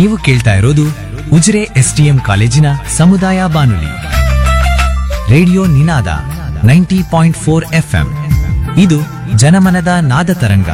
ನೀವು ಕೇಳ್ತಾ ಇರೋದು ಉಜಿರೆ ಎಸ್ಟಿಎಂ ಕಾಲೇಜಿನ ಸಮುದಾಯ ಬಾನುಲಿ ರೇಡಿಯೋ ನಿನಾದ 90.4 FM. ಇದು ಜನಮನದ ನಾದ ತರಂಗ.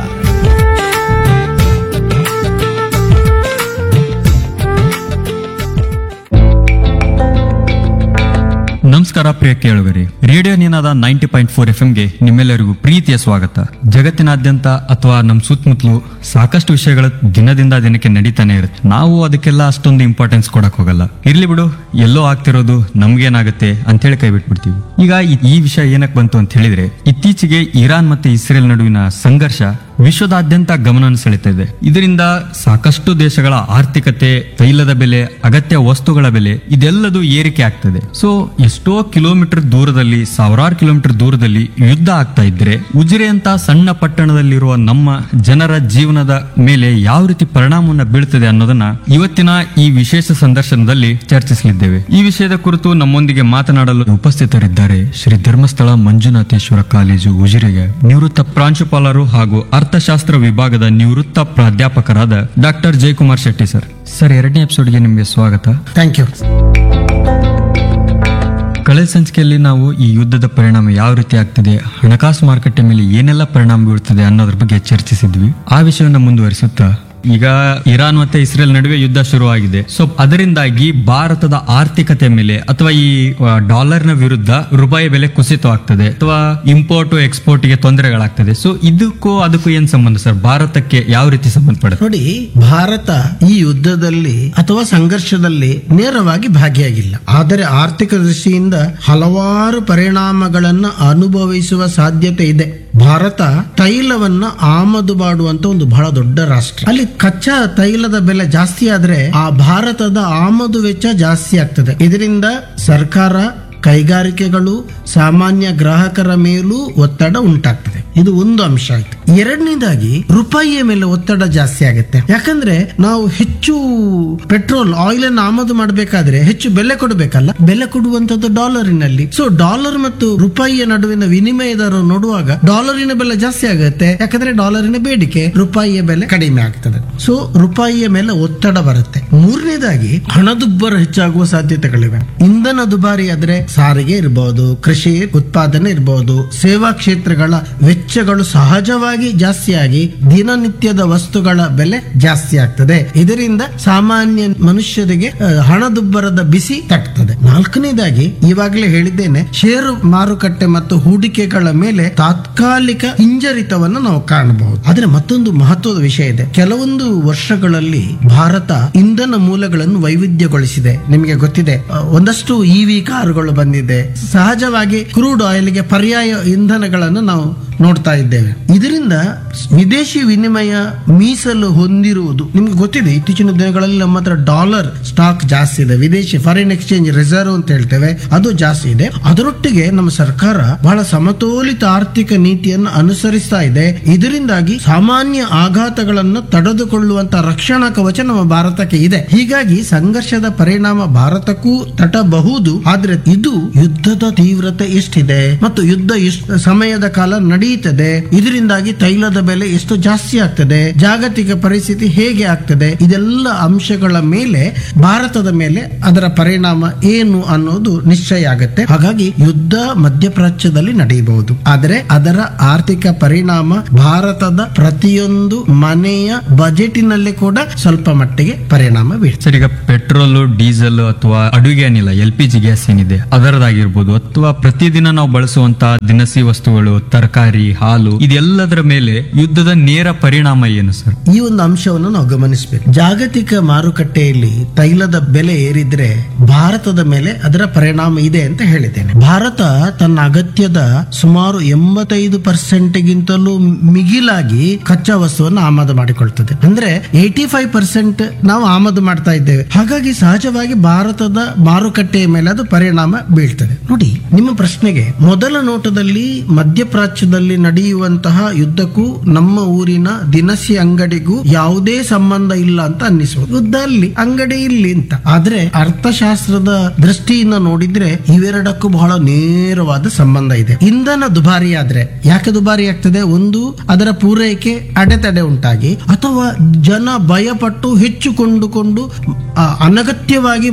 ನಮಸ್ಕಾರ ಪ್ರಿಯ ಕೇಳುಗರಿ, ರೇಡಿಯೋ ನಿನಾದ 90.4 FMಗೆ ನಿಮ್ಮೆಲ್ಲರಿಗೂ ಪ್ರೀತಿಯ ಸ್ವಾಗತ. ಜಗತ್ತಿನಾದ್ಯಂತ ಅಥವಾ ನಮ್ಮ ಸುತ್ತಮುತ್ತಲು ಸಾಕಷ್ಟು ವಿಷಯಗಳು ದಿನದಿಂದ ದಿನಕ್ಕೆ ನಡೀತಾನೆ ಇರುತ್ತೆ. ನಾವು ಅದಕ್ಕೆಲ್ಲ ಅಷ್ಟೊಂದು ಇಂಪಾರ್ಟೆನ್ಸ್ ಕೊಡಕ್ ಹೋಗಲ್ಲ. ಇರ್ಲಿ ಬಿಡು, ಎಲ್ಲೋ ಆಗ್ತಿರೋದು ನಮ್ಗೇನಾಗುತ್ತೆ ಅಂತೇಳಿ ಕೈ ಬಿಟ್ಬಿಡ್ತೀವಿ. ಈಗ ಈ ವಿಷಯ ಏನಕ್ಕೆ ಬಂತು ಅಂತ ಹೇಳಿದ್ರೆ, ಇತ್ತೀಚೆಗೆ ಇರಾನ್ ಮತ್ತೆ ಇಸ್ರೇಲ್ ನಡುವಿನ ಸಂಘರ್ಷ ವಿಶ್ವದಾದ್ಯಂತ ಗಮನವನ್ನು ಸೆಳೀತಾ ಇದೆ. ಇದರಿಂದ ಸಾಕಷ್ಟು ದೇಶಗಳ ಆರ್ಥಿಕತೆ, ತೈಲದ ಬೆಲೆ, ಅಗತ್ಯ ವಸ್ತುಗಳ ಬೆಲೆ ಇದೆಲ್ಲದೂ ಏರಿಕೆ ಆಗ್ತದೆ. ಸೊ ಎಷ್ಟೋ ಕಿಲೋಮೀಟರ್ ದೂರದಲ್ಲಿ, ಸಾವಿರಾರು ಕಿಲೋಮೀಟರ್ ದೂರದಲ್ಲಿ ಯುದ್ಧ ಆಗ್ತಾ ಇದ್ರೆ ಉಜಿರೆ ಅಂತ ಸಣ್ಣ ಪಟ್ಟಣದಲ್ಲಿರುವ ನಮ್ಮ ಜನರ ಜೀವನದ ಮೇಲೆ ಯಾವ ರೀತಿ ಪರಿಣಾಮವನ್ನು ಬೀಳ್ತದೆ ಅನ್ನೋದನ್ನ ಇವತ್ತಿನ ಈ ವಿಶೇಷ ಸಂದರ್ಶನದಲ್ಲಿ ಚರ್ಚಿಸಲಿದ್ದೇವೆ. ಈ ವಿಷಯದ ಕುರಿತು ನಮ್ಮೊಂದಿಗೆ ಮಾತನಾಡಲು ಉಪಸ್ಥಿತರಿದ್ದಾರೆ ಶ್ರೀ ಧರ್ಮಸ್ಥಳ ಮಂಜುನಾಥೇಶ್ವರ ಕಾಲೇಜು ಉಜಿರೆಗೆ ನಿವೃತ್ತ ಪ್ರಾಂಶುಪಾಲರು ಹಾಗೂ ಅರ್ಥಶಾಸ್ತ್ರ ವಿಭಾಗದ ನಿವೃತ್ತ ಪ್ರಾಧ್ಯಾಪಕರಾದ doctor Jayakumar Shetty sir. Sir, 2ನೇ ಎಪಿಸೋಡ್ಗೆ ನಿಮಗೆ ಸ್ವಾಗತ. Thank you. ಕಳೆದ ಸಂಚಿಕೆಯಲ್ಲಿ ನಾವು ಈ ಯುದ್ಧದ ಪರಿಣಾಮ ಯಾವ ರೀತಿ ಆಗ್ತಿದೆ, ಹಣಕಾಸು ಮಾರುಕಟ್ಟೆ ಮೇಲೆ ಏನೆಲ್ಲ ಪರಿಣಾಮ ಬೀಳ್ತದೆ ಅನ್ನೋದ್ರ ಬಗ್ಗೆ ಚರ್ಚಿಸಿದ್ವಿ. ಆ ವಿಷಯವನ್ನು ಮುಂದುವರಿಸುತ್ತಾ ಈಗ ಇರಾನ್ ಮತ್ತೆ ಇಸ್ರೇಲ್ ನಡುವೆ ಯುದ್ಧ ಶುರುವಾಗಿದೆ. ಸೊ ಅದರಿಂದಾಗಿ ಭಾರತದ ಆರ್ಥಿಕತೆ ಮೇಲೆ ಅಥವಾ ಈ ಡಾಲರ್ನ ವಿರುದ್ಧ ರೂಪಾಯಿ ಬೆಲೆ ಕುಸಿತವಾಗ್ತದೆ ಅಥವಾ ಇಂಪೋರ್ಟ್ ಎಕ್ಸ್ಪೋರ್ಟ್ ಗೆ ತೊಂದರೆಗಳಾಗ್ತದೆ. ಸೊ ಇದಕ್ಕೂ ಅದಕ್ಕೂ ಏನ್ ಸಂಬಂಧ ಸರ್? ಭಾರತಕ್ಕೆ ಯಾವ ರೀತಿ ಸಂಬಂಧಪಡುತ್ತೆ? ನೋಡಿ, ಭಾರತ ಈ ಯುದ್ಧದಲ್ಲಿ ಅಥವಾ ಸಂಘರ್ಷದಲ್ಲಿ ನೇರವಾಗಿ ಭಾಗಿಯಾಗಿಲ್ಲ. ಆದರೆ ಆರ್ಥಿಕ ದೃಷ್ಟಿಯಿಂದ ಹಲವಾರು ಪರಿಣಾಮಗಳನ್ನು ಅನುಭವಿಸುವ ಸಾಧ್ಯತೆ ಇದೆ. ಭಾರತ ತೈಲವನ್ನ ಆಮದು ಮಾಡುವಂತ ಒಂದು ಬಹಳ ದೊಡ್ಡ ರಾಷ್ಟ್ರ. ಅಲ್ಲಿ ಕಚ್ಚಾ ತೈಲದ ಬೆಲೆ ಜಾಸ್ತಿ ಆದ್ರೆ ಆ ಭಾರತದ ಆಮದು ವೆಚ್ಚ ಜಾಸ್ತಿ ಆಗ್ತದೆ. ಇದರಿಂದ ಸರ್ಕಾರ, ಕೈಗಾರಿಕೆಗಳು, ಸಾಮಾನ್ಯ ಗ್ರಾಹಕರ ಮೇಲೂ ಒತ್ತಡ ಉಂಟಾಗ್ತದೆ. ಇದು ಒಂದು ಅಂಶ ಆಯ್ತು. ಎರಡನೇದಾಗಿ ರೂಪಾಯಿಯ ಮೇಲೆ ಒತ್ತಡ ಜಾಸ್ತಿ ಆಗುತ್ತೆ. ಯಾಕಂದ್ರೆ ನಾವು ಹೆಚ್ಚು ಪೆಟ್ರೋಲ್, ಆಯಿಲ್ ಅನ್ನು ಆಮದು ಮಾಡಬೇಕಾದ್ರೆ ಹೆಚ್ಚು ಬೆಲೆ ಕೊಡಬೇಕಲ್ಲ. ಬೆಲೆ ಕೊಡುವಂತದ್ದು ಡಾಲರಿನಲ್ಲಿ. ಸೊ ಡಾಲರ್ ಮತ್ತು ರೂಪಾಯಿಯ ನಡುವಿನ ವಿನಿಮಯ ದರ ನೋಡುವಾಗ ಡಾಲರಿನ ಬೆಲೆ ಜಾಸ್ತಿ ಆಗುತ್ತೆ. ಯಾಕಂದ್ರೆ ಡಾಲರಿನ ಬೇಡಿಕೆ, ರೂಪಾಯಿಯ ಬೆಲೆ ಕಡಿಮೆ ಆಗ್ತದೆ. ಸೊ ರೂಪಾಯಿಯ ಮೇಲೆ ಒತ್ತಡ ಬರುತ್ತೆ. ಮೂರನೇದಾಗಿ ಹಣದುಬ್ಬರ ಹೆಚ್ಚಾಗುವ ಸಾಧ್ಯತೆಗಳಿವೆ. ಇಂಧನ ದುಬಾರಿ ಆದ್ರೆ ಸಾರಿಗೆ ಇರಬಹುದು, ಕೃಷಿ ಉತ್ಪಾದನೆ ಇರಬಹುದು, ಸೇವಾ ಕ್ಷೇತ್ರಗಳ ವೆಚ್ಚಗಳು ಸಹಜವಾಗಿ ಜಾಸ್ತಿಯಾಗಿ ದಿನನಿತ್ಯದ ವಸ್ತುಗಳ ಬೆಲೆ ಜಾಸ್ತಿ ಆಗ್ತದೆ. ಇದರಿಂದ ಸಾಮಾನ್ಯ ಮನುಷ್ಯರಿಗೆ ಹಣದುಬ್ಬರದ ಬಿಸಿ ತಟ್ಟುತ್ತದೆ. ನಾಲ್ಕನೇದಾಗಿ ಈವಾಗಲೇ ಹೇಳಿದ್ದೇನೆ, ಷೇರು ಮಾರುಕಟ್ಟೆ ಮತ್ತು ಹೂಡಿಕೆಗಳ ಮೇಲೆ ತಾತ್ಕಾಲಿಕ ಹಿಂಜರಿತವನ್ನು ನಾವು ಕಾಣಬಹುದು. ಆದ್ರೆ ಮತ್ತೊಂದು ಮಹತ್ವದ ವಿಷಯ ಇದೆ. ಕೆಲವೊಂದು ವರ್ಷಗಳಲ್ಲಿ ಭಾರತ ಇಂಧನ ಮೂಲಗಳನ್ನು ವೈವಿಧ್ಯಗೊಳಿಸಿದೆ. ನಿಮಗೆ ಗೊತ್ತಿದೆ, ಒಂದಷ್ಟು ಇವಿ ಕಾರುಗಳು ಬಂದಿದೆ. ಸಹಜವಾಗಿ ಕ್ರೂಡ್ ಆಯಿಲ್ಗೆ ಪರ್ಯಾಯ ಇಂಧನಗಳನ್ನು ನಾವು ನೋಡ್ತಾ ಇದ್ದೇವೆ. ಇದರಿಂದ ವಿದೇಶಿ ವಿನಿಮಯ ಮೀಸಲು ಹೊಂದಿರುವುದು ನಿಮ್ಗೆ ಗೊತ್ತಿದೆ. ಇತ್ತೀಚಿನ ದಿನಗಳಲ್ಲಿ ನಮ್ಮ ಹತ್ರ ಡಾಲರ್ ಸ್ಟಾಕ್ ಜಾಸ್ತಿ ಇದೆ. ವಿದೇಶಿ ಫಾರಿನ್ ಎಕ್ಸ್ಚೇಂಜ್ ರಿಸರ್ವ್ ಅಂತ ಹೇಳ್ತೇವೆ, ಅದು ಜಾಸ್ತಿ ಇದೆ. ಅದರೊಟ್ಟಿಗೆ ನಮ್ಮ ಸರ್ಕಾರ ಬಹಳ ಸಮತೋಲಿತ ಆರ್ಥಿಕ ನೀತಿಯನ್ನು ಅನುಸರಿಸ್ತಾ ಇದೆ. ಇದರಿಂದಾಗಿ ಸಾಮಾನ್ಯ ಆಘಾತಗಳನ್ನು ತಡೆದುಕೊಳ್ಳುವಂತ ರಕ್ಷಣಾ ಕವಚ ನಮ್ಮ ಭಾರತಕ್ಕೆ ಇದೆ. ಹೀಗಾಗಿ ಸಂಘರ್ಷದ ಪರಿಣಾಮ ಭಾರತಕ್ಕೂ ತಟ್ಟಬಹುದು. ಆದ್ರೆ ಇದು ಯುದ್ಧದ ತೀವ್ರತೆ ಎಷ್ಟಿದೆ ಮತ್ತು ಯುದ್ಧ ಎಷ್ಟು ಸಮಯದ ಕಾಲ ನಡೆಯುತ್ತದೆ, ಇದರಿಂದಾಗಿ ತೈಲದ ಬೆಲೆ ಎಷ್ಟು ಜಾಸ್ತಿ ಆಗ್ತದೆ, ಜಾಗತಿಕ ಪರಿಸ್ಥಿತಿ ಹೇಗೆ ಆಗ್ತದೆ, ಇದೆಲ್ಲ ಅಂಶಗಳ ಮೇಲೆ ಭಾರತದ ಮೇಲೆ ಅದರ ಪರಿಣಾಮ ಏನು ಅನ್ನೋದು ನಿಶ್ಚಯ ಆಗುತ್ತೆ. ಹಾಗಾಗಿ ಯುದ್ಧ ಮಧ್ಯಪ್ರಾಚ್ಯದಲ್ಲಿ ನಡೆಯಬಹುದು, ಆದರೆ ಅದರ ಆರ್ಥಿಕ ಪರಿಣಾಮ ಭಾರತದ ಪ್ರತಿಯೊಂದು ಮನೆಯ ಬಜೆಟಿನಲ್ಲಿ ಕೂಡ ಸ್ವಲ್ಪ ಮಟ್ಟಿಗೆ ಪರಿಣಾಮ ಬೀಳ್ತದೆ. ಸರ್, ಈಗ ಪೆಟ್ರೋಲ್, ಡೀಸೆಲ್ ಅಥವಾ ಅಡುಗೆ ಅನಿಲ LPG ಗ್ಯಾಸ್ ಏನಿದೆ ಅದರದಾಗಿರ್ಬೋದು, ಅಥವಾ ಪ್ರತಿದಿನ ನಾವು ಬಳಸುವಂತಹ ದಿನಸಿ ವಸ್ತುಗಳು, ತರಕಾರಿ, ಹಾಲು, ಇದೆಲ್ಲದರ ಮೇಲೆ ಯುದ್ಧದ ನೇರ ಪರಿಣಾಮ ಏನು ಸರ್? ಈ ಒಂದು ಅಂಶವನ್ನು ನಾವು ಗಮನಿಸಬೇಕು. ಜಾಗತಿಕ ಮಾರುಕಟ್ಟೆಯಲ್ಲಿ ತೈಲದ ಬೆಲೆ ಏರಿದ್ರೆ ಭಾರತದ ಮೇಲೆ ಅದರ ಪರಿಣಾಮ ಇದೆ ಅಂತ ಹೇಳಿದ್ದೇನೆ. ಭಾರತ ತನ್ನ ಅಗತ್ಯದ ಸುಮಾರು 85% ಗಿಂತಲೂ ಮಿಗಿಲಾಗಿ ಕಚ್ಚಾ ವಸ್ತುವನ್ನು ಆಮದು ಮಾಡಿಕೊಳ್ತದೆ. ಅಂದ್ರೆ 85% ನಾವು ಆಮದು ಮಾಡ್ತಾ ಇದ್ದೇವೆ. ಹಾಗಾಗಿ ಸಹಜವಾಗಿ ಭಾರತದ ಮಾರುಕಟ್ಟೆಯ ಮೇಲೆ ಅದು ಪರಿಣಾಮ ಬೀಳ್ತದೆ. ನೋಡಿ, ನಿಮ್ಮ ಪ್ರಶ್ನೆಗೆ ಮೊದಲ ನೋಟದಲ್ಲಿ ಮಧ್ಯಪ್ರಾಚ್ಯದಲ್ಲಿ ನಡೆಯುವಂತಹ ಯುದ್ಧಕ್ಕೂ ನಮ್ಮ ಊರಿನ ದಿನಸಿ ಅಂಗಡಿಗೂ ಯಾವುದೇ ಸಂಬಂಧ ಇಲ್ಲ ಅಂತ ಅನ್ನಿಸಬಹುದು. ಯುದ್ಧ ಅಲ್ಲಿ, ಅಂಗಡಿ ಇಲ್ಲಿ ಅಂತ. ಆದ್ರೆ ಅರ್ಥಶಾಸ್ತ್ರದ ದೃಷ್ಟಿಯಿಂದ ನೋಡಿದ್ರೆ ಇವೆರಡಕ್ಕೂ ಬಹಳ ನೇರವಾದ ಸಂಬಂಧ ಇದೆ. ಇಂಧನ ದುಬಾರಿ ಆದ್ರೆ ಯಾಕೆ ದುಬಾರಿ ಆಗ್ತದೆ? ಒಂದು, ಅದರ ಪೂರೈಕೆ ಅಡೆತಡೆ ಉಂಟಾಗಿ, ಅಥವಾ ಜನ ಭಯಪಟ್ಟು ಹೆಚ್ಚು ಕೊಂಡುಕೊಂಡು ಅನಗತ್ಯವಾಗಿ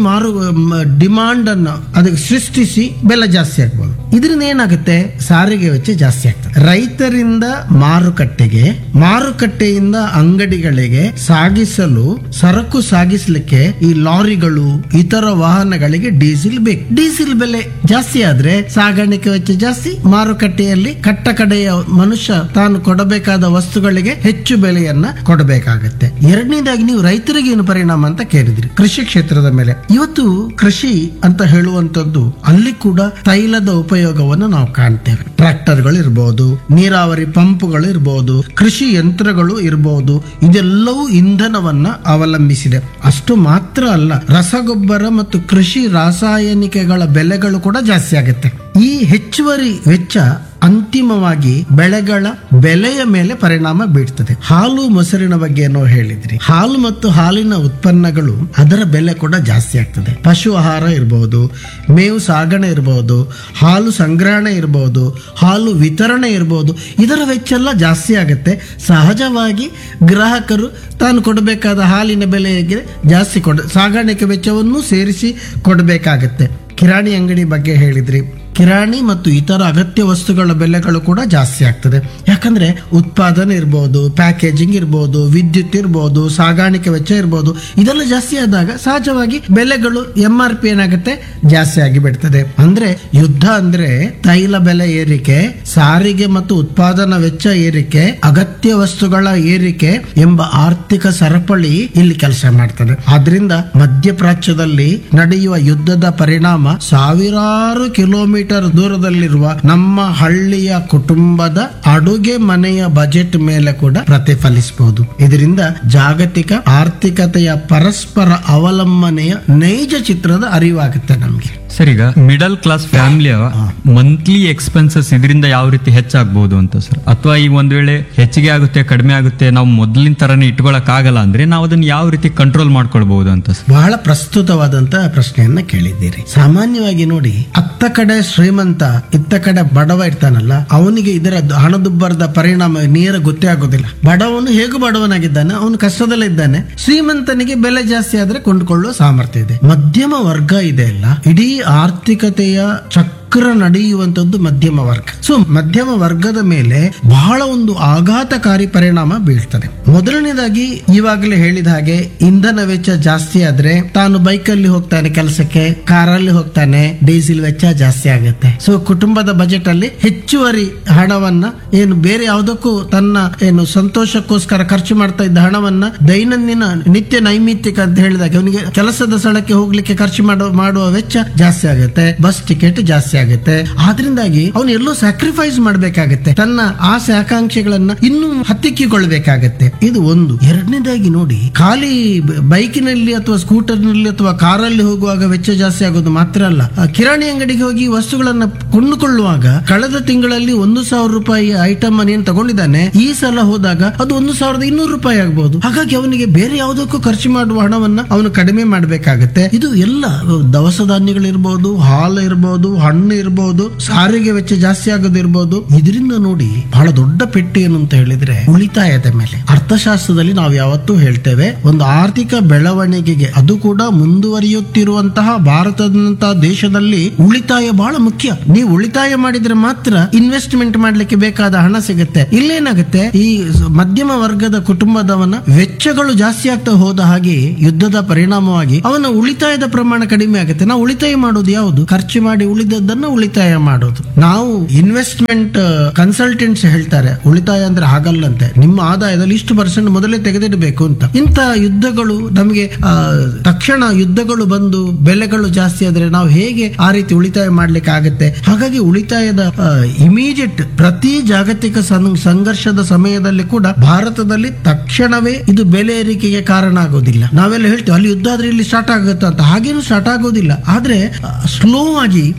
ಡಿಮಾಂಡ್ ಅನ್ನು ಅದಕ್ಕೆ ಸೃಷ್ಟಿಸಿ ಬೆಲೆ ಜಾಸ್ತಿ ಆಗ್ಬೋದು. ಇದರಿಂದ ಏನಾಗುತ್ತೆ, ಸಾರಿಗೆ ವೆಚ್ಚ ಜಾಸ್ತಿ ಆಗ್ತದೆ. ರೈತರಿಂದ ಮಾರುಕಟ್ಟೆಗೆ, ಮಾರುಕಟ್ಟೆಯಿಂದ ಅಂಗಡಿಗಳಿಗೆ ಸಾಗಿಸಲು, ಸರಕು ಸಾಗಿಸಲಿಕ್ಕೆ ಈ ಲಾರಿಗಳು ಇತರ ವಾಹನಗಳಿಗೆ ಡೀಸೆಲ್ ಬೇಕು. ಡೀಸೆಲ್ ಬೆಲೆ ಜಾಸ್ತಿ ಆದ್ರೆ ಸಾಗಾಣಿಕೆ ವೆಚ್ಚ ಜಾಸ್ತಿ, ಮಾರುಕಟ್ಟೆಯಲ್ಲಿ ಕಟ್ಟ ಕಡೆಯ ಮನುಷ್ಯ ತಾನು ಕೊಡಬೇಕಾದ ವಸ್ತುಗಳಿಗೆ ಹೆಚ್ಚು ಬೆಲೆಯನ್ನ ಕೊಡಬೇಕಾಗತ್ತೆ. ಎರಡನೇದಾಗಿ ನೀವು ರೈತರಿಗೆ ಏನು ಪರಿಣಾಮ ಅಂತ ಕೇಳಿದ್ರಿ, ಕೃಷಿ ಕ್ಷೇತ್ರದ ಮೇಲೆ. ಇವತ್ತು ಕೃಷಿ ಅಂತ ಹೇಳುವಂತದ್ದು ಅಲ್ಲಿ ಕೂಡ ತೈಲದ ಉಪಯೋಗವನ್ನು ನಾವು ಕಾಣ್ತೇವೆ. ಟ್ರ್ಯಾಕ್ಟರ್ಗಳು ಇರಬಹುದು, ನೀರಾವರಿ ಪಂಪ್ಗಳು ಇರಬಹುದು, ಕೃಷಿ ಯಂತ್ರಗಳು ಇರಬಹುದು. ಇದೆಲ್ಲವೂ ಇಂಧನವನ್ನ ಅವಲಂಬಿಸಿದೆ. ಅಷ್ಟು ಮಾತ್ರ ಅಲ್ಲ, ರಸಗೊಬ್ಬರ ಮತ್ತು ಕೃಷಿ ರಾಸಾಯನಿಕಗಳ ಬೆಲೆಗಳು ಕೂಡ ಜಾಸ್ತಿ ಆಗುತ್ತೆ. ಈ ಹೆಚ್ಚುವರಿ ವೆಚ್ಚ ಅಂತಿಮವಾಗಿ ಬೆಳೆಗಳ ಬೆಲೆಯ ಮೇಲೆ ಪರಿಣಾಮ ಬೀಳ್ತದೆ. ಹಾಲು ಮೊಸರಿನ ಬಗ್ಗೆ ಏನೋ ಹೇಳಿದ್ರಿ, ಹಾಲು ಮತ್ತು ಹಾಲಿನ ಉತ್ಪನ್ನಗಳು ಅದರ ಬೆಲೆ ಕೂಡ ಜಾಸ್ತಿ ಆಗ್ತದೆ. ಪಶು ಆಹಾರ ಇರಬಹುದು, ಮೇವು ಸಾಗಣೆ ಇರಬಹುದು, ಹಾಲು ಸಂಗ್ರಹಣೆ ಇರಬಹುದು, ಹಾಲು ವಿತರಣೆ ಇರಬಹುದು. ಇದರ ವೆಚ್ಚ ಎಲ್ಲ ಜಾಸ್ತಿ ಆಗುತ್ತೆ. ಸಹಜವಾಗಿ ಗ್ರಾಹಕರು ತಾನು ಕೊಡಬೇಕಾದ ಹಾಲಿನ ಬೆಲೆಗೆ ಜಾಸ್ತಿ ಸಾಗಾಣಿಕೆ ವೆಚ್ಚವನ್ನು ಸೇರಿಸಿ ಕೊಡಬೇಕಾಗತ್ತೆ. ಕಿರಾಣಿ ಅಂಗಡಿ ಬಗ್ಗೆ ಹೇಳಿದ್ರಿ, ಕಿರಾಣಿ ಮತ್ತು ಇತರ ಅಗತ್ಯ ವಸ್ತುಗಳ ಬೆಲೆಗಳು ಕೂಡ ಜಾಸ್ತಿ ಆಗ್ತದೆ. ಯಾಕಂದ್ರೆ ಉತ್ಪಾದನೆ ಇರಬಹುದು, ಪ್ಯಾಕೇಜಿಂಗ್ ಇರಬಹುದು, ವಿದ್ಯುತ್ ಇರಬಹುದು, ಸಾಗಾಣಿಕೆ ವೆಚ್ಚ ಇರಬಹುದು. ಇದೆಲ್ಲ ಜಾಸ್ತಿ ಆದಾಗ ಸಹಜವಾಗಿ ಬೆಲೆಗಳು MRP ಏನಾಗುತ್ತೆ, ಜಾಸ್ತಿ ಆಗಿ ಬಿಡ್ತದೆ. ಅಂದ್ರೆ ಯುದ್ಧ ಅಂದ್ರೆ ತೈಲ ಬೆಲೆ ಏರಿಕೆ, ಸಾರಿಗೆ ಮತ್ತು ಉತ್ಪಾದನಾ ವೆಚ್ಚ ಏರಿಕೆ, ಅಗತ್ಯ ವಸ್ತುಗಳ ಏರಿಕೆ ಎಂಬ ಆರ್ಥಿಕ ಸರಪಳಿ ಇಲ್ಲಿ ಕೆಲಸ ಮಾಡ್ತದೆ. ಆದ್ರಿಂದ ಮಧ್ಯಪ್ರಾಚ್ಯದಲ್ಲಿ ನಡೆಯುವ ಯುದ್ಧದ ಪರಿಣಾಮ ಸಾವಿರಾರು ಕಿಲೋಮೀಟರ್ ದೂರದಲ್ಲಿರುವ ನಮ್ಮ ಹಳ್ಳಿಯ ಕುಟುಂಬದ ಅಡುಗೆ ಮನೆಯ ಬಜೆಟ್ ಮೇಲೆ ಕೂಡ ಪ್ರತಿಫಲಿಸಬಹುದು. ಇದರಿಂದ ಜಾಗತಿಕ ಆರ್ಥಿಕತೆಯ ಪರಸ್ಪರ ಅವಲಂಬನೆಯ ನೈಜ ಚಿತ್ರದ ಅರಿವಾಗುತ್ತೆ ನಮ್ಗೆ. ಸರ್, ಈಗ ಮಿಡಲ್ ಕ್ಲಾಸ್ ಫ್ಯಾಮಿಲಿಯ ಮಂತ್ಲಿ ಎಕ್ಸ್ಪೆನ್ಸಸ್ ಇದರಿಂದ ಯಾವ ರೀತಿ ಹೆಚ್ಚಾಗಬಹುದು ಅಂತ ಸರ್? ಅಥವಾ ಈಗ ಒಂದ್ ವೇಳೆ ಹೆಚ್ಚಿಗೆ ಆಗುತ್ತೆ, ಕಡಿಮೆ ಆಗುತ್ತೆ, ನಾವು ಮೊದಲಿನ ತರನೇ ಇಟ್ಕೊಳಕ್ ಆಗಲ್ಲ ಅಂದ್ರೆ ನಾವು ಅದನ್ನ ಯಾವ ರೀತಿ ಕಂಟ್ರೋಲ್ ಮಾಡ್ಕೊಳ್ಬಹುದು ಅಂತ ಸರ್? ಬಹಳ ಪ್ರಸ್ತುತವಾದಂತಹ ಪ್ರಶ್ನೆಯನ್ನ ಕೇಳಿದ್ದೀರಿ. ಸಾಮಾನ್ಯವಾಗಿ ನೋಡಿ, ಅತ್ತ ಕಡೆ ಶ್ರೀಮಂತ, ಇತ್ತ ಕಡೆ ಬಡವ ಇರ್ತಾನಲ್ಲ, ಅವನಿಗೆ ಇದರ ಹಣದುಬ್ಬರದ ಪರಿಣಾಮ ನೇರ ಗೊತ್ತೇ ಆಗೋದಿಲ್ಲ. ಬಡವನು ಹೇಗೂ ಬಡವನಾಗಿದ್ದಾನೆ, ಅವನು ಕಷ್ಟದಲ್ಲಿದ್ದಾನೆ. ಶ್ರೀಮಂತನಿಗೆ ಬೆಲೆ ಜಾಸ್ತಿ ಆದ್ರೆ ಕೊಂಡುಕೊಳ್ಳುವ ಸಾಮರ್ಥ್ಯ ಇದೆ. ಮಧ್ಯಮ ವರ್ಗ ಇದೆ ಅಲ್ಲ, ಇಡೀ ಆರ್ಥಿಕತೆಯ ಚಕ್ರ ನಡೆಯುವಂತದ್ದು ಮಧ್ಯಮ ವರ್ಗ. ಸೊ ಮಧ್ಯಮ ವರ್ಗದ ಮೇಲೆ ಬಹಳ ಒಂದು ಆಘಾತಕಾರಿ ಪರಿಣಾಮ ಬೀಳ್ತದೆ. ಮೊದಲನೇದಾಗಿ ಈವಾಗಲೇ ಹೇಳಿದ ಹಾಗೆ ಇಂಧನ ವೆಚ್ಚ ಜಾಸ್ತಿ ಆದ್ರೆ ತಾನು ಬೈಕಲ್ಲಿ ಹೋಗ್ತಾನೆ ಕೆಲಸಕ್ಕೆ, ಕಾರಲ್ಲಿ ಹೋಗ್ತಾನೆ, ಡೀಸೆಲ್ ವೆಚ್ಚ ಜಾಸ್ತಿ ಆಗುತ್ತೆ. ಸೊ ಕುಟುಂಬದ ಬಜೆಟ್ ಅಲ್ಲಿ ಹೆಚ್ಚುವರಿ ಹಣವನ್ನ ಏನು ಬೇರೆ ಯಾವುದಕ್ಕೂ ತನ್ನ ಏನು ಸಂತೋಷಕ್ಕೋಸ್ಕರ ಖರ್ಚು ಮಾಡ್ತಾ ಇದ್ದ ಹಣವನ್ನ ದೈನಂದಿನ ನಿತ್ಯ ನೈಮಿತ್ತಿಕ ಅಂತ ಹೇಳಿದಾಗ ಅವನಿಗೆ ಕೆಲಸದ ಸ್ಥಳಕ್ಕೆ ಹೋಗ್ಲಿಕ್ಕೆ ಖರ್ಚು ಮಾಡುವ ವೆಚ್ಚ ಜಾಸ್ತಿ ಆಗುತ್ತೆ. ಬಸ್ ಟಿಕೆಟ್ ಜಾಸ್ತಿ ಆಗುತ್ತೆ. ಆದ್ರಿಂದಾಗಿ ಅವನು ಎಲ್ಲೋ ಸ್ಯಾಕ್ರಿಫೈಸ್ ಮಾಡಬೇಕಾಗತ್ತೆ, ತನ್ನ ಆಸೆ ಆಕಾಂಕ್ಷೆಗಳನ್ನ ಇನ್ನೂ ಹತ್ತಿಕ್ಕಿಕೊಳ್ಬೇಕಾಗತ್ತೆ. ಇದು ಒಂದು. ಎರಡನೇದಾಗಿ ನೋಡಿ, ಖಾಲಿ ಬೈಕಿನಲ್ಲಿ ಅಥವಾ ಸ್ಕೂಟರ್ನಲ್ಲಿ ಅಥವಾ ಕಾರಲ್ಲಿ ಹೋಗುವಾಗ ವೆಚ್ಚ ಜಾಸ್ತಿ ಆಗೋದು ಮಾತ್ರ ಅಲ್ಲ, ಕಿರಾಣಿ ಅಂಗಡಿಗೆ ಹೋಗಿ ವಸ್ತುಗಳನ್ನ ಕೊಂಡುಕೊಳ್ಳುವಾಗ ಕಳೆದ ತಿಂಗಳಲ್ಲಿ 1,000 ರೂಪಾಯಿ ಐಟಮ್ ಅನ್ನು ಏನ್ ತಗೊಂಡಿದ್ದಾನೆ, ಈ ಸಲ ಹೋದಾಗ ಅದು 1,200 ರೂಪಾಯಿ ಆಗಬಹುದು. ಹಾಗಾಗಿ ಅವನಿಗೆ ಬೇರೆ ಯಾವುದಕ್ಕೂ ಖರ್ಚು ಮಾಡುವ ಹಣವನ್ನ ಅವನು ಕಡಿಮೆ ಮಾಡಬೇಕಾಗತ್ತೆ. ಇದು ಎಲ್ಲ ದವಸ ಧಾನ್ಯಗಳಿರ್ಬೋದು, ಹಾಲು ಇರಬಹುದು, ಹಣ್ಣು ಇರಬಹುದು, ಸಾರಿಗೆ ವೆಚ್ಚ ಜಾಸ್ತಿ ಆಗೋದಿರ್ಬೋದು. ಇದರಿಂದ ನೋಡಿ ಬಹಳ ದೊಡ್ಡ ಪೆಟ್ಟು ಏನು ಅಂತ ಹೇಳಿದ್ರೆ ಉಳಿತಾಯದ ಮೇಲೆ. ಅರ್ಥಶಾಸ್ತ್ರದಲ್ಲಿ ನಾವು ಯಾವತ್ತೂ ಹೇಳ್ತೇವೆ, ಒಂದು ಆರ್ಥಿಕ ಬೆಳವಣಿಗೆಗೆ, ಅದು ಕೂಡ ಮುಂದುವರಿಯುತ್ತಿರುವಂತಹ ಭಾರತದಂತಹ ದೇಶದಲ್ಲಿ ಉಳಿತಾಯ ಬಹಳ ಮುಖ್ಯ. ನೀವು ಉಳಿತಾಯ ಮಾಡಿದ್ರೆ ಮಾತ್ರ ಇನ್ವೆಸ್ಟ್ಮೆಂಟ್ ಮಾಡ್ಲಿಕ್ಕೆ ಬೇಕಾದ ಹಣ ಸಿಗುತ್ತೆ. ಇಲ್ಲೇನಾಗುತ್ತೆ, ಈ ಮಧ್ಯಮ ವರ್ಗದ ಕುಟುಂಬದವನ ವೆಚ್ಚಗಳು ಜಾಸ್ತಿ ಆಗ್ತಾ ಹೋದ ಹಾಗೆ ಯುದ್ಧದ ಪರಿಣಾಮವಾಗಿ ಅವನ ಉಳಿತಾಯದ ಪ್ರಮಾಣ ಕಡಿಮೆ ಆಗುತ್ತೆ. ನಾವು ಉಳಿತಾಯ ಮಾಡೋದು ಯಾವುದು? ಖರ್ಚು ಮಾಡಿ ಉಳಿದದ್ದನ್ನು ಉಳಿತಾಯ ಮಾಡೋದು. ನಾವು ಇನ್ವೆಸ್ಟ್ಮೆಂಟ್ ಕನ್ಸಲ್ಟೆಂಟ್ಸ್ ಹೇಳ್ತಾರೆ, ಉಳಿತಾಯ ಅಂದ್ರೆ ಹಾಗಲ್ಲಂತೆ, ನಿಮ್ಮ ಆದಾಯದಲ್ಲಿ ಇಷ್ಟು % ಮೊದಲೇ ತೆಗೆದಿಡಬೇಕು ಅಂತ. ಇಂಥ ಯುದ್ಧಗಳು ನಮಗೆ ತಕ್ಷಣ ಯುದ್ಧಗಳು ಬಂದು ಬೆಲೆಗಳು ಜಾಸ್ತಿ ಆದ್ರೆ ನಾವು ಹೇಗೆ ಆ ರೀತಿ ಉಳಿತಾಯ ಮಾಡ್ಲಿಕ್ಕೆ ಆಗುತ್ತೆ? ಹಾಗಾಗಿ ಉಳಿತಾಯದ ಇಮಿಡಿಯೇಟ್ ಪ್ರತಿ ಜಾಗತಿಕ ಸಂಘರ್ಷದ ಸಮಯದಲ್ಲಿ ಕೂಡ ಭಾರತದಲ್ಲಿ ತಕ್ಷಣವೇ ಇದು ಬೆಲೆ ಏರಿಕೆಗೆ ಕಾರಣ ಆಗೋದಿಲ್ಲ. ನಾವೆಲ್ಲ ಹೇಳ್ತೇವೆ ಅಲ್ಲಿ ಯುದ್ಧ ಆದ್ರೆ ಇಲ್ಲಿ ಸ್ಟಾರ್ಟ್ ಆಗುತ್ತೆ ಅಂತ, ಹಾಗೇನು ಸ್ಟಾರ್ಟ್ ಆಗೋದಿಲ್ಲ. ಆದ್ರೆ ಸ್ಲೋ ಆಗಿ ಕ್ಯಾಸ್ಕೇಡ್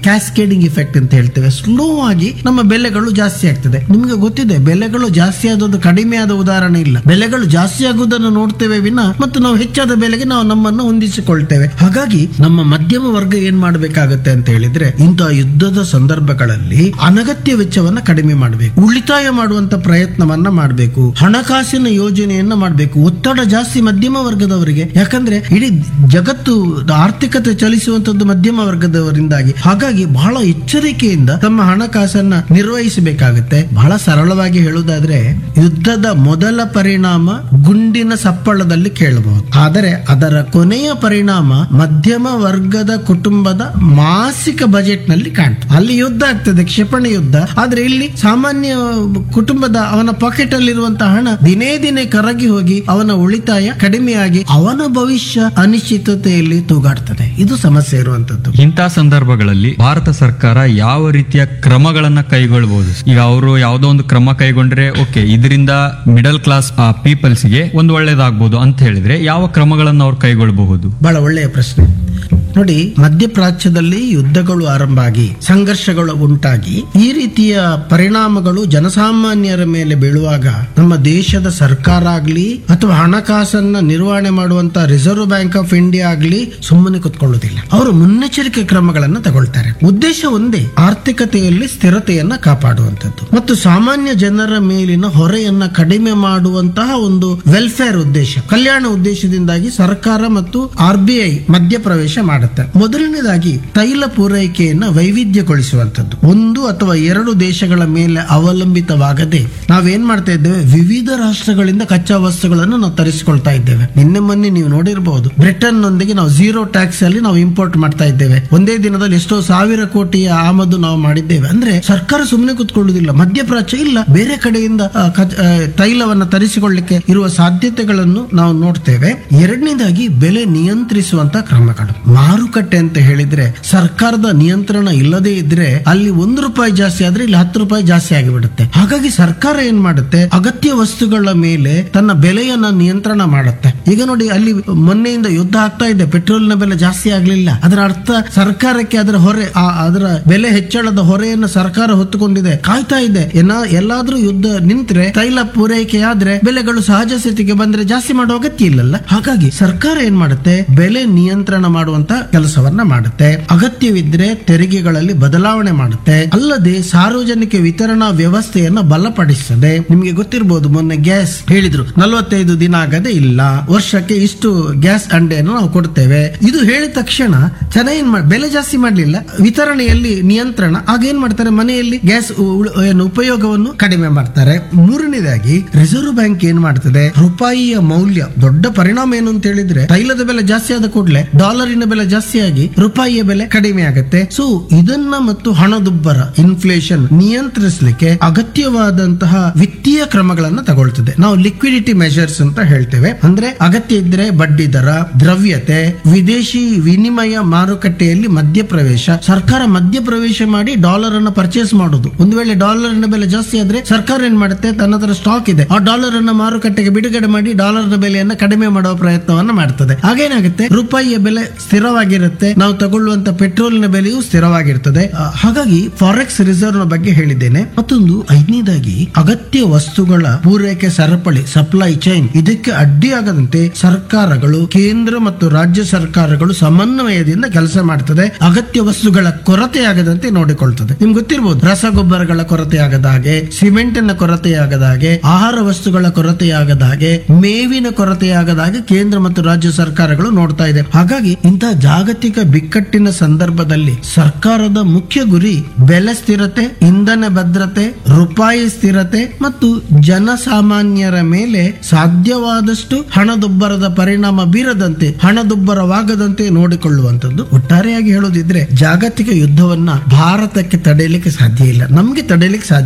ಕ್ಯಾಸ್ಕೇಡಿಂಗ್ ಇಫೆಕ್ಟ್ ಅಂತ ಹೇಳ್ತೇವೆ. ಸ್ಲೋ ಆಗಿ ನಮ್ಮ ಬೆಲೆಗಳು ಜಾಸ್ತಿ ಆಗ್ತದೆ. ನಿಮ್ಗೆ ಗೊತ್ತಿದೆ, ಬೆಲೆಗಳು ಜಾಸ್ತಿ ಆದದ್ದು ಕಡಿಮೆ ಆದ ಉದಾಹರಣೆ ಇಲ್ಲ. ಬೆಲೆಗಳು ಜಾಸ್ತಿ ಆಗುವುದನ್ನು ನೋಡ್ತೇವೆ ವಿನ ಮತ್ತು ನಾವು ಹೆಚ್ಚಾದ ಬೆಲೆಗೆ ನಾವು ನಮ್ಮನ್ನು ಹೊಂದಿಸಿಕೊಳ್ತೇವೆ. ಹಾಗಾಗಿ ನಮ್ಮ ಮಧ್ಯಮ ವರ್ಗ ಏನ್ ಮಾಡಬೇಕಾಗತ್ತೆ ಅಂತ ಹೇಳಿದ್ರೆ, ಇಂತಹ ಯುದ್ಧದ ಸಂದರ್ಭಗಳಲ್ಲಿ ಅನಗತ್ಯ ವೆಚ್ಚವನ್ನ ಕಡಿಮೆ ಮಾಡಬೇಕು, ಉಳಿತಾಯ ಮಾಡುವಂತ ಪ್ರಯತ್ನವನ್ನ ಮಾಡಬೇಕು, ಹಣಕಾಸಿನ ಯೋಜನೆಯನ್ನ ಮಾಡಬೇಕು. ಒತ್ತಡ ಜಾಸ್ತಿ ಮಧ್ಯಮ ವರ್ಗದವರಿಗೆ, ಯಾಕಂದ್ರೆ ಇಡೀ ಜಗತ್ತು ಆರ್ಥಿಕತೆ ಚಲಿಸುವಂತದ್ದು ಮಧ್ಯಮ ವರ್ಗದವರಿಂದಾಗಿ. ಹಾಗಾಗಿ ಬಹಳ ಎಚ್ಚರಿಕೆಯಿಂದ ತಮ್ಮ ಹಣಕಾಸನ್ನ ನಿರ್ವಹಿಸಬೇಕಾಗುತ್ತೆ. ಬಹಳ ಸರಳವಾಗಿ ಹೇಳುವುದಾದ್ರೆ, ಯುದ್ಧದ ಮೊದಲ ಪರಿಣಾಮ ಗುಂಡಿನ ಸಪ್ಪಳದಲ್ಲಿ ಕೇಳಬಹುದು, ಆದರೆ ಅದರ ಕೊನೆಯ ಪರಿಣಾಮ ಮಧ್ಯಮ ವರ್ಗದ ಕುಟುಂಬದ ಮಾಸಿಕ ಬಜೆಟ್ ನಲ್ಲಿ ಕಾಣ್ತದೆ. ಅಲ್ಲಿ ಯುದ್ಧ ಆಗ್ತದೆ, ಕ್ಷಿಪಣಿ ಯುದ್ಧ. ಆದ್ರೆ ಇಲ್ಲಿ ಸಾಮಾನ್ಯ ಕುಟುಂಬದ ಅವನ ಪಾಕೆಟ್ ಅಲ್ಲಿರುವಂತಹ ಹಣ ದಿನೇ ದಿನೇ ಕರಗಿ ಹೋಗಿ ಅವನ ಉಳಿತಾಯ ಕಡಿಮೆಯಾಗಿ ಅವನ ಭವಿಷ್ಯ ಅನಿಶ್ಚಿತತೆಯಲ್ಲಿ ತೂಗಾಡ್ತದೆ. ಇದು ಸಮಸ್ಯೆ ಇರುವಂತದ್ದು. ಇಂತಹ ಸಂದರ್ಭಗಳಲ್ಲಿ ಭಾರತ ಸರ್ಕಾರ ಯಾವ ರೀತಿಯ ಕ್ರಮಗಳನ್ನ ಕೈಗೊಳ್ಳಬಹುದು? ಈಗ ಅವರು ಯಾವುದೋ ಒಂದು ಕ್ರಮ ಕೈಗೊಂಡ್ರೆ ಓಕೆ, ಇದರಿಂದ ಮಿಡಲ್ ಕ್ಲಾಸ್ ಪೀಪಲ್ಸ್ ಗೆ ಒಂದು ಒಳ್ಳೇದಾಗಬಹುದು ಅಂತ ಹೇಳಿದ್ರೆ ಯಾವ ಕ್ರಮಗಳನ್ನು ಅವ್ರು ಕೈಗೊಳ್ಳಬಹುದು? ಬಹಳ ಒಳ್ಳೆಯ ಪ್ರಶ್ನೆ. ನೋಡಿ, ಮಧ್ಯಪ್ರಾಚ್ಯದಲ್ಲಿ ಯುದ್ಧಗಳು ಆರಂಭ ಆಗಿ ಸಂಘರ್ಷಗಳು ಉಂಟಾಗಿ ಈ ರೀತಿಯ ಪರಿಣಾಮಗಳು ಜನಸಾಮಾನ್ಯರ ಮೇಲೆ ಬೀಳುವಾಗ ನಮ್ಮ ದೇಶದ ಸರ್ಕಾರ ಆಗ್ಲಿ ಅಥವಾ ಹಣಕಾಸನ್ನ ನಿರ್ವಹಣೆ ಮಾಡುವಂತ ರಿಸರ್ವ್ ಬ್ಯಾಂಕ್ ಆಫ್ ಇಂಡಿಯಾ ಆಗ್ಲಿ ಸುಮ್ಮನೆ ಕುತ್ಕೊಳ್ಳುವುದಿಲ್ಲ. ಅವರು ಮುನ್ನೆಚ್ಚರಿಕೆ ಕ್ರಮಗಳನ್ನು ತಗೊಳ್ತಾರೆ. ಉದ್ದೇಶ ಒಂದೇ, ಆರ್ಥಿಕತೆಯಲ್ಲಿ ಸ್ಥಿರತೆಯನ್ನ ಕಾಪಾಡುವಂತದ್ದು ಮತ್ತು ಸಾಮಾನ್ಯ ಜನರ ಮೇಲಿನ ಹೊರೆಯನ್ನ ಕಡಿಮೆ ಮಾಡುವಂತಹ ಒಂದು ವೆಲ್ಫೇರ್ ಉದ್ದೇಶ, ಕಲ್ಯಾಣ ಉದ್ದೇಶದಿಂದಾಗಿ ಸರ್ಕಾರ ಮತ್ತು RBI ಮಧ್ಯಪ್ರವೇಶ ಮಾಡುತ್ತೆ. ಮೊದಲನೇದಾಗಿ ತೈಲ ಪೂರೈಕೆಯನ್ನ ವೈವಿಧ್ಯಗೊಳಿಸುವಂತದ್ದು. ಒಂದು ಅಥವಾ ಎರಡು ದೇಶಗಳ ಮೇಲೆ ಅವಲಂಬಿತವಾಗದೆ ನಾವೇನ್ ಮಾಡ್ತಾ ಇದ್ದೇವೆ, ವಿವಿಧ ರಾಷ್ಟ್ರಗಳಿಂದ ಕಚ್ಚಾ ವಸ್ತುಗಳನ್ನು ನಾವು ತರಿಸಿಕೊಳ್ತಾ ಇದ್ದೇವೆ. ನಿನ್ನೆ ಮೊನ್ನೆ ನೀವು ನೋಡಿರಬಹುದು, ಬ್ರಿಟನ್ ನೊಂದಿಗೆ ನಾವು 0 ಟ್ಯಾಕ್ಸ್ ಅಲ್ಲಿ ನಾವು ಇಂಪೋರ್ಟ್ ಮಾಡ್ತಾ ಇದ್ದೇವೆ. ಒಂದೇ ದಿನದಲ್ಲಿ ಎಷ್ಟೋ ಸಾವಿರ ಕೋಟಿಯ ಆಮದು ನಾವು ಮಾಡಿದ್ದೇವೆ. ಅಂದ್ರೆ ಸರ್ಕಾರ ಸುಮ್ಮನೆ ಕೂತ್ಕೊಳ್ಳುವುದಿಲ್ಲ. ಮಧ್ಯಪ್ರಾಚ್ಯ ಇಲ್ಲ, ಬೇರೆ ಕಡೆಯಿಂದ ತೈಲವನ್ನ ತರಿಸಿಕೊಳ್ಳಲಿಕ್ಕೆ ಇರುವ ಸಾಧ್ಯತೆಗಳನ್ನು ನಾವು ನೋಡ್ತೇವೆ. ಎರಡನೇದಾಗಿ ಬೆಲೆ ನಿಯಂತ್ರಿಸುವಂತ ಕ್ರಮಗಳು. ಮಾರುಕಟ್ಟೆ ಅಂತ ಹೇಳಿದ್ರೆ ಸರ್ಕಾರದ ನಿಯಂತ್ರಣ ಇಲ್ಲದೆ ಇದ್ರೆ ಅಲ್ಲಿ ₹1 ಜಾಸ್ತಿ ಆದ್ರೆ ಇಲ್ಲಿ ₹10 ಜಾಸ್ತಿ ಆಗಿಬಿಡುತ್ತೆ. ಹಾಗಾಗಿ ಸರ್ಕಾರ ಏನ್ ಮಾಡುತ್ತೆ, ಅಗತ್ಯ ವಸ್ತುಗಳ ಮೇಲೆ ತನ್ನ ಬೆಲೆಯನ್ನ ನಿಯಂತ್ರಣ ಮಾಡುತ್ತೆ. ಈಗ ನೋಡಿ, ಅಲ್ಲಿ ಮೊನ್ನೆಯಿಂದ ಯುದ್ಧ ಆಗ್ತಾ ಇದೆ, ಪೆಟ್ರೋಲ್ನ ಬೆಲೆ ಜಾಸ್ತಿ ಆಗ್ಲಿಲ್ಲ. ಅದರ ಅರ್ಥ ಸರ್ಕಾರಕ್ಕೆ ಅದರ ಹೊರೆ, ಅದರ ಬೆಲೆ ಹೆಚ್ಚಳದ ಹೊರೆಯನ್ನು ಸರ್ಕಾರ ಹೊತ್ತುಕೊಂಡಿದೆ, ಕಾಯ್ತಾ ಇದೆ. ಎಲ್ಲಾದ್ರೂ ಯುದ್ಧ ನಿಂತ್ರೆ, ತೈಲ ಪೂರೈಕೆ ಆದ್ರೆ ಬೆಲೆಗಳು ಸಹಜ ಸ್ಥಿತಿಗೆ ಬಂದ್ರೆ ಜಾಸ್ತಿ ಮಾಡುವ ಅಗತ್ಯ ಇಲ್ಲಲ್ಲ. ಹಾಗಾಗಿ ಸರ್ಕಾರ ಏನ್ ಮಾಡುತ್ತೆ, ಬೆಲೆ ನಿಯಂತ್ರಣ ಮಾಡುವಂತ ಕೆಲಸವನ್ನ ಮಾಡುತ್ತೆ. ಅಗತ್ಯವಿದ್ರೆ ತೆರಿಗೆಗಳಲ್ಲಿ ಬದಲಾವಣೆ ಮಾಡುತ್ತೆ. ಅಲ್ಲದೆ ಸಾರ್ವಜನಿಕ ವಿತರಣಾ ವ್ಯವಸ್ಥೆಯನ್ನ ಬಲಪಡಿಸುತ್ತದೆ. ನಿಮ್ಗೆ ಗೊತ್ತಿರಬಹುದು, ಮೊನ್ನೆ ಗ್ಯಾಸ್ ಹೇಳಿದ್ರು 45 ದಿನ ಆಗದೆ ಇಲ್ಲ, ವರ್ಷಕ್ಕೆ ಇಷ್ಟು ಗ್ಯಾಸ್ ಅಂಡೆಯನ್ನು ನಾವು ಕೊಡ್ತೇವೆ. ಇದು ಹೇಳಿದ ತಕ್ಷಣ ಜನ ಬೆಲೆ ಜಾಸ್ತಿ ಮಾಡ್ಲಿಲ್ಲ, ವಿತರಣೆಯಲ್ಲಿ ನಿಯಂತ್ರಣ. ಆಗ ಏನ್ ಮಾಡ್ತಾರೆ, ಮನೆಯಲ್ಲಿ ಗ್ಯಾಸ್ ಉಪಯೋಗವನ್ನು ಕಡಿಮೆ ಮಾಡ್ತಾರೆ. ಮೂರನೇದಾಗಿ ರಿಸರ್ವ್ ಬ್ಯಾಂಕ್ ಏನ್ ಮಾಡ್ತದೆ, ರೂಪಾಯಿಯ ಮೌಲ್ಯ ದೊಡ್ಡ ಪರಿಣಾಮ ಏನು ಅಂತ ಹೇಳಿದ್ರೆ, ತೈಲದ ಬೆಲೆ ಜಾಸ್ತಿ ಆದ ಕೂಡಲೇ ಡಾಲರಿನ ಬೆಲೆ ಜಾಸ್ತಿ ಆಗಿ ರೂಪಾಯಿಯ ಬೆಲೆ ಕಡಿಮೆ ಆಗುತ್ತೆ. ಸೊ ಇದನ್ನ ಮತ್ತು ಹಣದುಬ್ಬರ ಇನ್ಫ್ಲೇಷನ್ ನಿಯಂತ್ರಿಸಲಿಕ್ಕೆ ಅಗತ್ಯವಾದಂತಹ ವಿತ್ತೀಯ ಕ್ರಮಗಳನ್ನು ತಗೊಳ್ತದೆ. ನಾವು ಲಿಕ್ವಿಡಿಟಿ ಮೆಷರ್ಸ್ ಅಂತ ಹೇಳ್ತೇವೆ. ಅಂದ್ರೆ ಅಗತ್ಯ ಇದ್ರೆ ಬಡ್ಡಿ ದರ, ದ್ರವ್ಯತೆ, ವಿದೇಶಿ ವಿನಿಮಯ ಮಾರುಕಟ್ಟೆಯಲ್ಲಿ ಮಧ್ಯಪ್ರವೇಶ. ಸರ್ಕಾರ ಮಧ್ಯಪ್ರವೇಶ ಮಾಡಿ ಡಾಲರ್ ಅನ್ನು ಪರ್ಚೇಸ್ ಮಾಡುದು. ಒಂದು ವೇಳೆ ಡಾಲರ್ನ ಬೆಲೆ ಜಾಸ್ತಿ ಆದ್ರೆ ಸರ್ಕಾರ ಏನ್ ಮಾಡುತ್ತೆ, ತನ್ನ ಹತ್ರ ಸ್ಟಾಕ್ ಇದೆ, ಆ ಡಾಲರ್ ಅನ್ನ ಮಾರುಕಟ್ಟೆಗೆ ಬಿಡುಗಡೆ ಮಾಡಿ ಡಾಲರ್ನ ಬೆಲೆಯನ್ನು ಕಡಿಮೆ ಮಾಡುವ ಪ್ರಯತ್ನವನ್ನ ಮಾಡ್ತದೆ. ಹಾಗೇನಾಗುತ್ತೆ, ರೂಪಾಯಿಯ ಬೆಲೆ ಸ್ಥಿರವಾಗಿರುತ್ತೆ, ನಾವು ತಗೊಳ್ಳುವಂತ ಪೆಟ್ರೋಲ್ನ ಬೆಲೆಯೂ ಸ್ಥಿರವಾಗಿರ್ತದೆ. ಹಾಗಾಗಿ ಫಾರೆಕ್ಸ್ ರಿಸರ್ವ್ ನ ಬಗ್ಗೆ ಹೇಳಿದ್ದೇನೆ. ಮತ್ತೊಂದು ಐದನೇದಾಗಿ ಅಗತ್ಯ ವಸ್ತುಗಳ ಪೂರೈಕೆ ಸರಪಳಿ, ಸಪ್ಲೈ ಚೈನ್, ಇದಕ್ಕೆ ಅಡ್ಡಿಯಾಗದಂತೆ ಸರ್ಕಾರಗಳು, ಕೇಂದ್ರ ಮತ್ತು ರಾಜ್ಯ ಸರ್ಕಾರಗಳು ಸಮನ್ವಯದಿಂದ ಕೆಲಸ ಮಾಡ್ತದೆ. ಅಗತ್ಯ ವಸ್ತುಗಳ ಕೊರತೆ ಆಗದಂತೆ ನೋಡಿಕೊಳ್ತದೆ. ನಿಮ್ಗೆ ಗೊತ್ತಿರಬಹುದು, ರಸಗೊಬ್ಬರಗಳ ಕೊರತೆ ಆಗದ ಹಾಗೆ, ಸಿಮೆಂಟಿನ ಕೊರತೆ ಆಗದ ಹಾಗೆ, ಆಹಾರ ವಸ್ತುಗಳ ಕೊರತೆ ಆಗದ ಹಾಗೆ, ಮೇವಿನ ಕೊರತೆ ಆಗದ ಹಾಗೆ ಕೇಂದ್ರ ಮತ್ತು ರಾಜ್ಯ ಸರ್ಕಾರಗಳು ನೋಡ್ತಾ ಇದೆ. ಹಾಗಾಗಿ ಇಂತಹ ಜಾಗತಿಕ ಬಿಕ್ಕಟ್ಟಿನ ಸಂದರ್ಭದಲ್ಲಿ ಸರ್ಕಾರದ ಮುಖ್ಯ ಗುರಿ ಬೆಲೆ ಸ್ಥಿರತೆ, ಇಂಧನ ಭದ್ರತೆ, ರೂಪಾಯಿ ಸ್ಥಿರತೆ ಮತ್ತು ಜನಸಾಮಾನ್ಯರ ಮೇಲೆ ಸಾಧ್ಯವಾದಷ್ಟು ಹಣದುಬ್ಬರದ ಪರಿಣಾಮ ಬೀರದಂತೆ, ಹಣದುಬ್ಬರವಾಗದಂತೆ ನೋಡಿಕೊಳ್ಳುವಂತದ್ದು. ಒಟ್ಟಾರೆಯಾಗಿ ಹೇಳೋದಿದ್ರೆ, ಜಾಗತಿಕ ಯುದ್ಧವನ್ನ ಭಾರತಕ್ಕೆ ತಡೆಯಲಿಕ್ಕೆ ಸಾಧ್ಯ ಇಲ್ಲ, ನಮ್ಗೆ ತಡೆಯಲಿಕ್ಕೆ ಸಾಧ್ಯ